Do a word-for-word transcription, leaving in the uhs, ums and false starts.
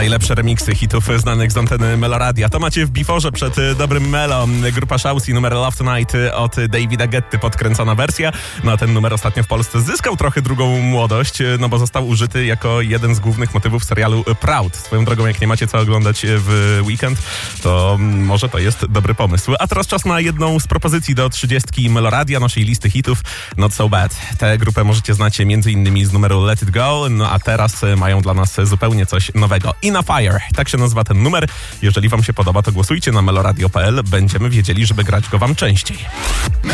Najlepsze remiksy hitów znanych z anteny Meloradia. To macie w Beforze przed dobrym Melo. Grupa Shouse i numer Love Tonight od Davida Guetty, podkręcona wersja. No a ten numer ostatnio w Polsce zyskał trochę drugą młodość, no bo został użyty jako jeden z głównych motywów serialu Proud. Swoją drogą, jak nie macie co oglądać w weekend, to może to jest dobry pomysł. A teraz czas na jedną z propozycji do trzydziestki Meloradia, naszej listy hitów Not So Bad. Tę grupę możecie znać między innymi z numeru Let It Go, no a teraz mają dla nas zupełnie coś nowego. In a Fire, tak się nazywa ten numer. Jeżeli wam się podoba, to głosujcie na meloradio kropka p l. Będziemy wiedzieli, żeby grać go wam częściej.